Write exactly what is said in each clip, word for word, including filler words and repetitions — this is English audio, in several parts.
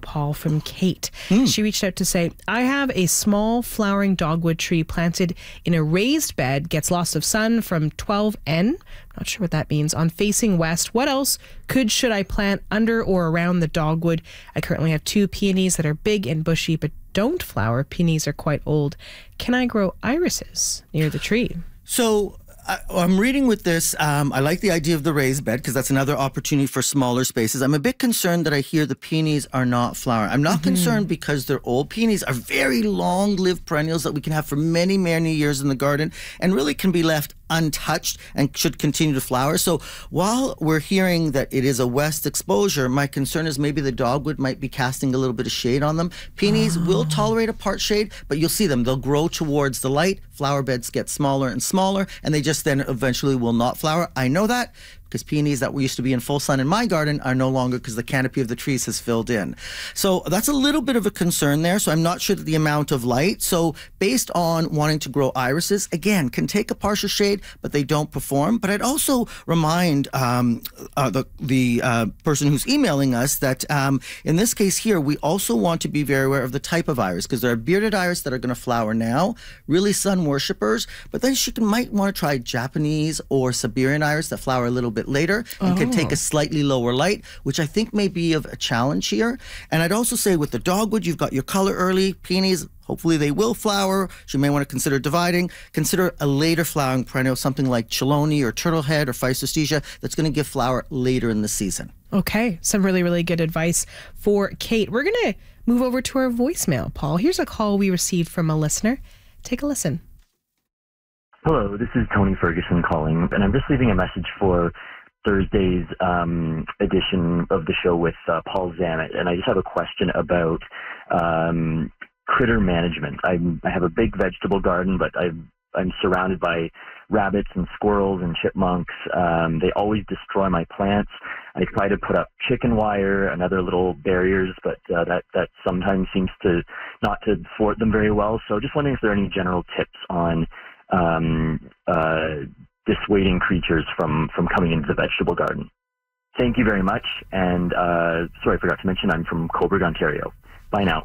Paul, from Kate. Mm. She reached out to say, I have a small flowering dogwood tree planted in a raised bed, gets lots of sun from twelve N. Not sure what that means. On facing west. What else could should I plant under or around the dogwood? I currently have two peonies that are big and bushy but don't flower. Peonies are quite old. Can I grow irises near the tree? So I, I'm reading with this. Um, I like the idea of the raised bed because that's another opportunity for smaller spaces. I'm a bit concerned that I hear the peonies are not flowering. I'm not mm-hmm. concerned because they're old. Peonies are very long-lived perennials that we can have for many, many years in the garden and really can be left untouched and should continue to flower. So while we're hearing that it is a west exposure, my concern is maybe the dogwood might be casting a little bit of shade on them. Peonies oh. will tolerate a part shade, but you'll see them. They'll grow towards the light. Flower beds get smaller and smaller, and they just then eventually will not flower. I know that because peonies that used to be in full sun in my garden are no longer because the canopy of the trees has filled in. So that's a little bit of a concern there. So I'm not sure that the amount of light. So based on wanting to grow irises, again, can take a partial shade, but they don't perform. But I'd also remind um, uh, the, the uh, person who's emailing us that um, in this case here, we also want to be very aware of the type of iris because there are bearded iris that are going to flower now, really sun worshippers, but then she can, might want to try Japanese or Siberian iris that flower a little bit later and oh. can take a slightly lower light, which I think may be of a challenge here. And I'd also say with the dogwood, you've got your color early, peonies, hopefully they will flower. You may want to consider dividing. Consider a later flowering perennial, something like Chelone or Turtlehead or Physostegia that's going to give flower later in the season. Okay, some really, really good advice for Kate. We're going to move over to our voicemail, Paul. Here's a call we received from a listener. Take a listen. Hello, this is Tony Ferguson calling, and I'm just leaving a message for Thursday's um, edition of the show with uh, Paul Zammit, and I just have a question about um, critter management. I'm, I have a big vegetable garden, but I'm, I'm surrounded by rabbits and squirrels and chipmunks. Um, they always destroy my plants. I try to put up chicken wire and other little barriers, but uh, that, that sometimes seems to not to thwart them very well. So just wondering if there are any general tips on um, uh, dissuading creatures from, from coming into the vegetable garden. Thank you very much. And uh, sorry, I forgot to mention I'm from Cobourg, Ontario. Bye now.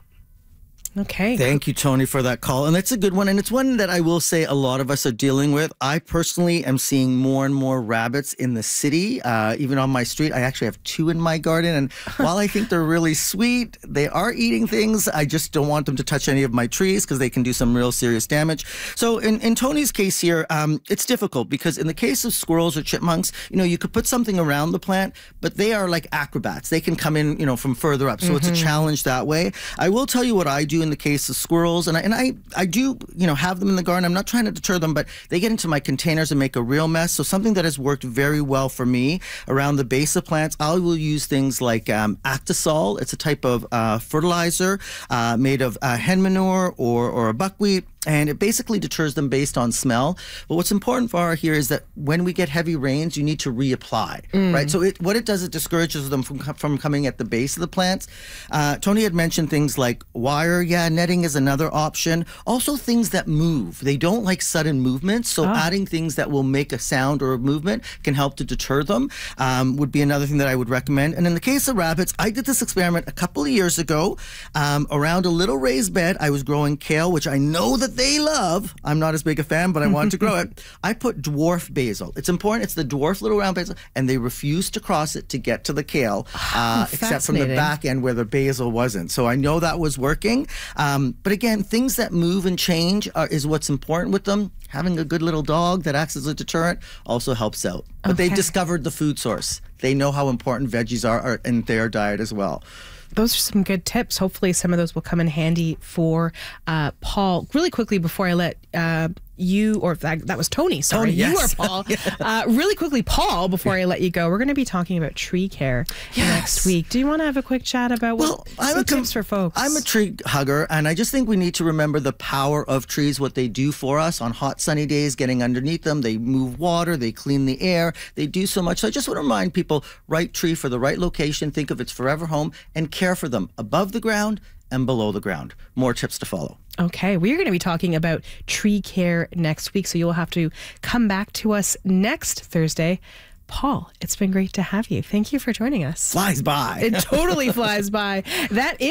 Okay. Thank you, Tony, for that call. And that's a good one. And it's one that I will say a lot of us are dealing with. I personally am seeing more and more rabbits in the city, uh, even on my street. I actually have two in my garden. And while I think they're really sweet, they are eating things. I just don't want them to touch any of my trees because they can do some real serious damage. So in, in Tony's case here, um, it's difficult because in the case of squirrels or chipmunks, you know, you could put something around the plant, but they are like acrobats. They can come in, you know, from further up. So mm-hmm. it's a challenge that way. I will tell you what I do in the case of squirrels, and I, and I, I do, you know, have them in the garden. I'm not trying to deter them, but they get into my containers and make a real mess. So something that has worked very well for me around the base of plants, I will use things like um, Actisol. It's a type of uh, fertilizer uh, made of uh, hen manure or, or a buckwheat. And it basically deters them based on smell. But what's important for our here is that when we get heavy rains, you need to reapply, mm. right? So it, what it does, it discourages them from from coming at the base of the plants. Uh, Tony had mentioned things like wire. Yeah, netting is another option. Also things that move. They don't like sudden movements. So oh. adding things that will make a sound or a movement can help to deter them um, would be another thing that I would recommend. And in the case of rabbits, I did this experiment a couple of years ago um, around a little raised bed. I was growing kale, which I know that they love. I'm not as big a fan, but I wanted to grow it. I put dwarf basil. It's important. It's the dwarf little round basil, and they refuse to cross it to get to the kale, uh, except from the back end where the basil wasn't. So I know that was working. Um, but again, things that move and change are, is what's important with them. Having a good little dog that acts as a deterrent also helps out. But okay. They've discovered the food source. They know how important veggies are, are in their diet as well. Those are some good tips. Hopefully some of those will come in handy for uh, Paul. Really quickly before I let uh, you, or that, that was Tony, sorry, Tony, yes. you or Paul. yeah. uh, really quickly, Paul, before I let you go, we're going to be talking about tree care yes. next week. Do you want to have a quick chat about well, what I'm some a com- tips for folks? I'm a tree hugger, and I just think we need to remember the power of trees, what they do for us on hot, sunny days, getting underneath them. They move water, they clean the air, they do so much. So I just want to remind people, right tree for the right location, think of its forever home, and care for them above the ground and below the ground. More tips to follow. Okay, we're going to be talking about tree care next week, so you'll have to come back to us next Thursday. Paul, it's been great to have you. Thank you for joining us. Flies by. It totally flies by. That is